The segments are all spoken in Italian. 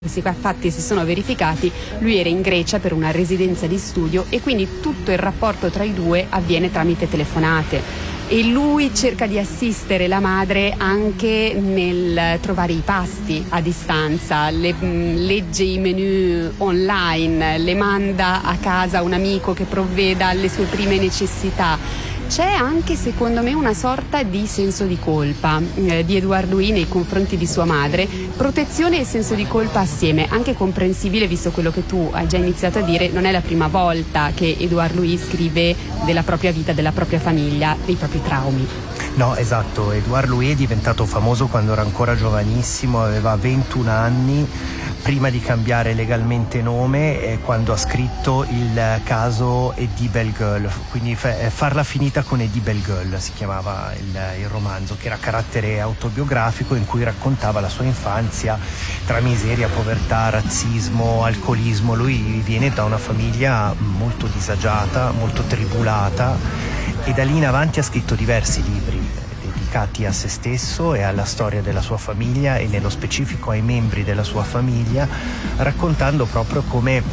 Questi fatti si sono verificati, lui era in Grecia per una residenza di studio e quindi tutto il rapporto tra i due avviene tramite telefonate e lui cerca di assistere la madre anche nel trovare i pasti a distanza, legge i menu online, le manda a casa un amico che provveda alle sue prime necessità. C'è anche, secondo me, una sorta di senso di colpa di Édouard Louis nei confronti di sua madre, protezione e senso di colpa assieme, anche comprensibile visto quello che tu hai già iniziato a dire, non è la prima volta che Édouard Louis scrive della propria vita, della propria famiglia, dei propri traumi. No, esatto, Édouard Louis è diventato famoso quando era ancora giovanissimo, aveva 21 anni, prima di cambiare legalmente nome, quando ha scritto il caso Eddie Bellegueule, quindi farla finita con Eddie Bellegueule si chiamava il romanzo, che era a carattere autobiografico in cui raccontava la sua infanzia tra miseria, povertà, razzismo, alcolismo. Lui viene da una famiglia molto disagiata, molto tribulata e da lì in avanti ha scritto diversi libri dedicati a se stesso e alla storia della sua famiglia e nello specifico ai membri della sua famiglia, raccontando proprio come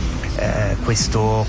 questo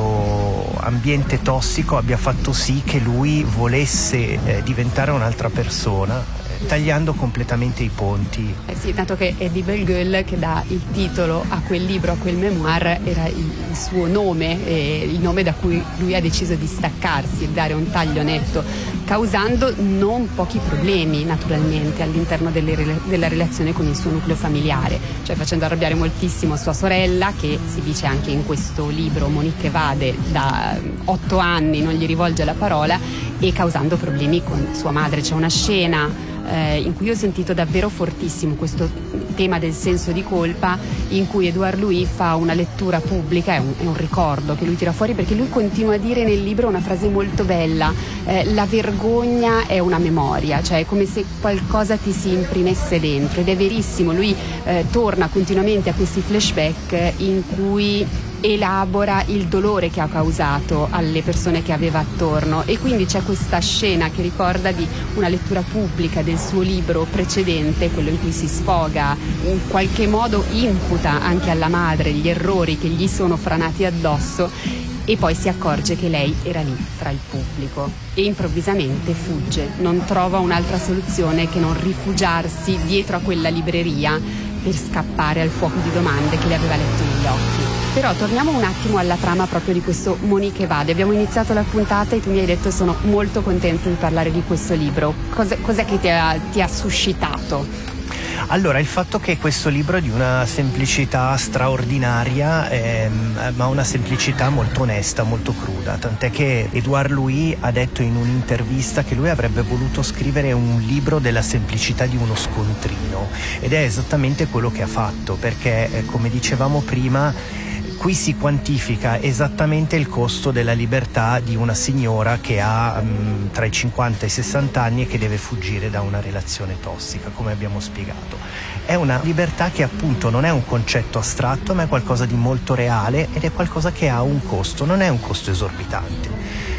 ambiente tossico abbia fatto sì che lui volesse diventare un'altra persona, tagliando completamente i ponti. Sì, tanto che Eddie Bellegueule, che dà il titolo a quel libro, a quel memoir, era il suo nome, il nome da cui lui ha deciso di staccarsi e dare un taglio netto, causando non pochi problemi naturalmente all'interno della relazione con il suo nucleo familiare, cioè facendo arrabbiare moltissimo sua sorella, che si dice anche in questo libro Monique Wade da 8 anni non gli rivolge la parola, e causando problemi con sua madre. C'è una scena in cui ho sentito davvero fortissimo questo tema del senso di colpa, in cui Édouard Louis fa una lettura pubblica, è un ricordo che lui tira fuori, perché lui continua a dire nel libro una frase molto bella, la vergogna è una memoria, cioè è come se qualcosa ti si imprimesse dentro, ed è verissimo. Lui torna continuamente a questi flashback in cui elabora il dolore che ha causato alle persone che aveva attorno, e quindi c'è questa scena che ricorda di una lettura pubblica del suo libro precedente, quello in cui si sfoga, in qualche modo imputa anche alla madre gli errori che gli sono franati addosso, e poi si accorge che lei era lì tra il pubblico e improvvisamente fugge, non trova un'altra soluzione che non rifugiarsi dietro a quella libreria per scappare al fuoco di domande che le aveva letto negli occhi. Però torniamo un attimo alla trama proprio di questo Monique Wade. Abbiamo iniziato la puntata e tu mi hai detto: sono molto contento di parlare di questo libro. Cos'è che ti ha suscitato? Allora, il fatto che questo libro è di una semplicità straordinaria, ma una semplicità molto onesta, molto cruda, tant'è che Édouard Louis ha detto in un'intervista che lui avrebbe voluto scrivere un libro della semplicità di uno scontrino, ed è esattamente quello che ha fatto, perché come dicevamo prima, qui si quantifica esattamente il costo della libertà di una signora che ha tra i 50 e i 60 anni e che deve fuggire da una relazione tossica, come abbiamo spiegato. È una libertà che appunto non è un concetto astratto, ma è qualcosa di molto reale, ed è qualcosa che ha un costo, non è un costo esorbitante.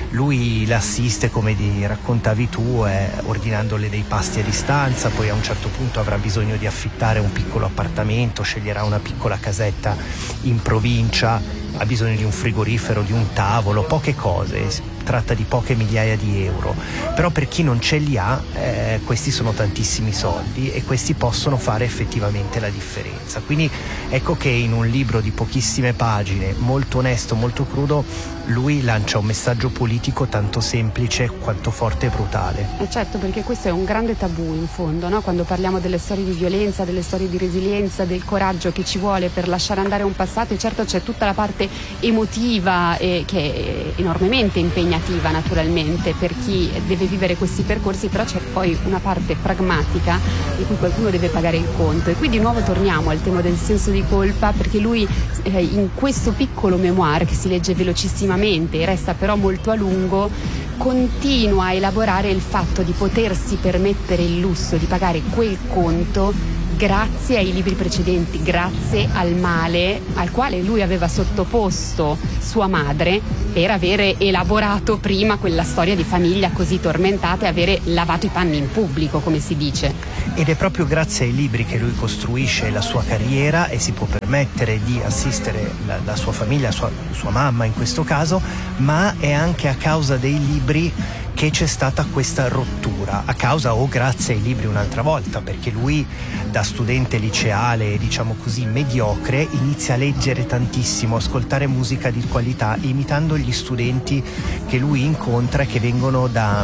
Lui l'assiste, come raccontavi tu, ordinandole dei pasti a distanza, poi a un certo punto avrà bisogno di affittare un piccolo appartamento, sceglierà una piccola casetta in provincia, ha bisogno di un frigorifero, di un tavolo, poche cose, tratta di poche migliaia di euro, però per chi non ce li ha questi sono tantissimi soldi e questi possono fare effettivamente la differenza. Quindi ecco che in un libro di pochissime pagine, molto onesto, molto crudo, lui lancia un messaggio politico tanto semplice quanto forte e brutale. Certo, perché questo è un grande tabù in fondo, no? Quando parliamo delle storie di violenza, delle storie di resilienza, del coraggio che ci vuole per lasciare andare un passato, e certo c'è tutta la parte emotiva che è enormemente impegnativa naturalmente per chi deve vivere questi percorsi, però c'è poi una parte pragmatica di cui qualcuno deve pagare il conto, e qui di nuovo torniamo al tema del senso di colpa, perché lui in questo piccolo memoir, che si legge velocissimamente e resta però molto a lungo, continua a elaborare il fatto di potersi permettere il lusso di pagare quel conto grazie ai libri precedenti, grazie al male al quale lui aveva sottoposto sua madre per avere elaborato prima quella storia di famiglia così tormentata e avere lavato i panni in pubblico, come si dice. Ed è proprio grazie ai libri che lui costruisce la sua carriera e si può permettere di assistere la sua famiglia, sua mamma in questo caso, ma è anche a causa dei libri che c'è stata questa rottura, a causa o grazie ai libri un'altra volta, perché lui da studente liceale, diciamo così, mediocre, inizia a leggere tantissimo, ascoltare musica di qualità, imitando gli studenti che lui incontra e che vengono da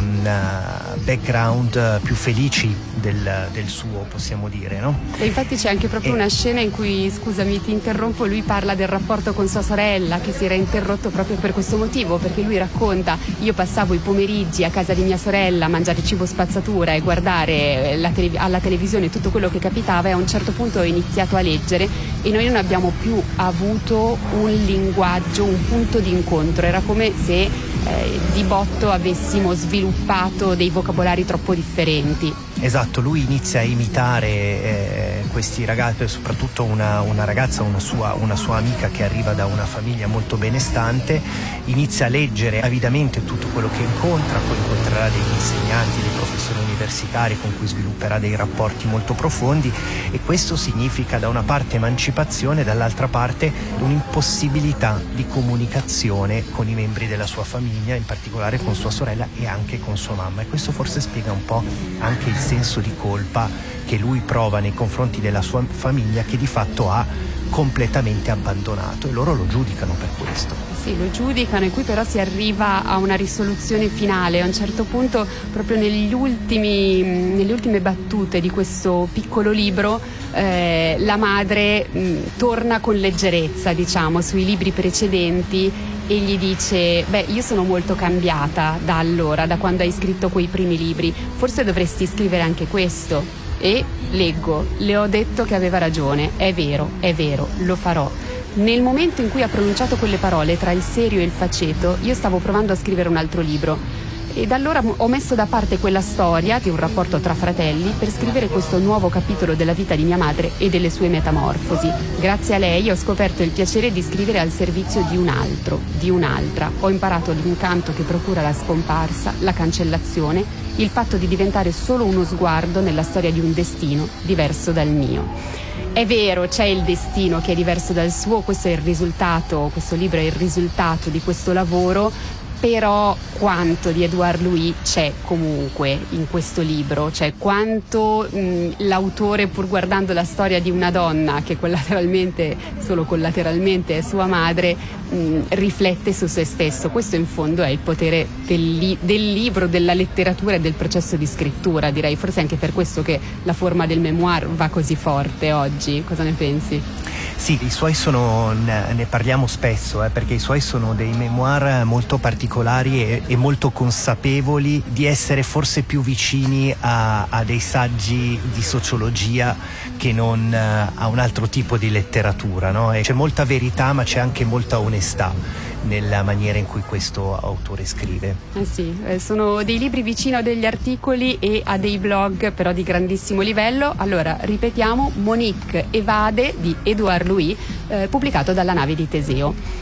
background più felici del suo, possiamo dire, no? E infatti c'è anche proprio una scena in cui, scusami ti interrompo, lui parla del rapporto con sua sorella che si era interrotto proprio per questo motivo, perché lui racconta: io passavo i pomeriggi a casa di mia sorella a mangiare cibo spazzatura e guardare alla televisione tutto quello che capitava, e a un certo punto ho iniziato a leggere e noi non abbiamo più avuto un linguaggio, un punto di incontro, era come se di botto avessimo sviluppato dei vocabolari troppo differenti. Esatto, lui inizia a imitare questi ragazzi, soprattutto una ragazza, una sua amica che arriva da una famiglia molto benestante, inizia a leggere avidamente tutto quello che incontra, poi incontrerà degli insegnanti, dei professori universitari con cui svilupperà dei rapporti molto profondi, e questo significa da una parte emancipazione, dall'altra parte un'impossibilità di comunicazione con i membri della sua famiglia, in particolare con sua sorella e anche con sua mamma, e questo forse spiega un po' anche il senso di colpa che lui prova nei confronti della sua famiglia, che di fatto ha completamente abbandonato, e loro lo giudicano per questo. Sì, lo giudicano, e qui però si arriva a una risoluzione finale. A un certo punto, proprio nelle ultime battute di questo piccolo libro, la madre torna con leggerezza, diciamo, sui libri precedenti e gli dice: beh, io sono molto cambiata da allora, da quando hai scritto quei primi libri, forse dovresti scrivere anche questo. E leggo: le ho detto che aveva ragione, è vero, lo farò. Nel momento in cui ha pronunciato quelle parole, tra il serio e il faceto, io stavo provando a scrivere un altro libro. E da allora ho messo da parte quella storia di un rapporto tra fratelli per scrivere questo nuovo capitolo della vita di mia madre e delle sue metamorfosi. Grazie a lei ho scoperto il piacere di scrivere al servizio di un altro, di un'altra. Ho imparato l'incanto che procura la scomparsa, la cancellazione, il fatto di diventare solo uno sguardo nella storia di un destino diverso dal mio. È vero, c'è il destino che è diverso dal suo, questo è il risultato, questo libro è il risultato di questo lavoro. Però quanto di Édouard Louis c'è comunque in questo libro, cioè quanto l'autore, pur guardando la storia di una donna che solo collateralmente è sua madre, riflette su se stesso. Questo in fondo è il potere del libro, della letteratura e del processo di scrittura, direi. Forse è anche per questo che la forma del memoir va così forte oggi. Cosa ne pensi? Sì, i suoi ne parliamo spesso, perché i suoi sono dei memoir molto particolari e molto consapevoli di essere forse più vicini a dei saggi di sociologia che non a un altro tipo di letteratura, no? E c'è molta verità, ma c'è anche molta onestà nella maniera in cui questo autore scrive. Sì, sono dei libri vicino a degli articoli e a dei blog però di grandissimo livello. Allora, ripetiamo: Monique evade di Édouard Louis, pubblicato dalla Nave di Teseo.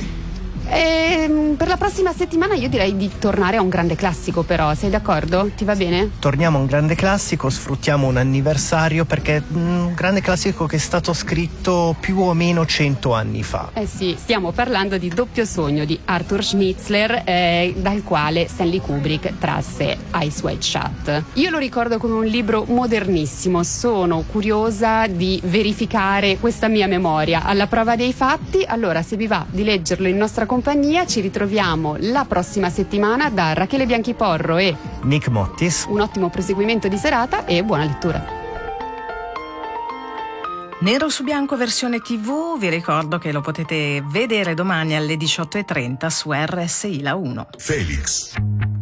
Per la prossima settimana io direi di tornare a un grande classico, però sei d'accordo? Ti va bene? Torniamo a un grande classico, sfruttiamo un anniversario, perché è un grande classico che è stato scritto più o meno 100 anni fa. Sì, stiamo parlando di Doppio sogno di Arthur Schnitzler, dal quale Stanley Kubrick trasse Eyes Wide Shut. Io lo ricordo come un libro modernissimo, sono curiosa di verificare questa mia memoria alla prova dei fatti. Allora, se vi va di leggerlo in nostra compagnia, ci ritroviamo la prossima settimana da Rachele Bianchiporro e Nick Mottis. Un ottimo proseguimento di serata e buona lettura. Nero su bianco versione TV, vi ricordo che lo potete vedere domani alle 18:30 su RSI La 1. Felix.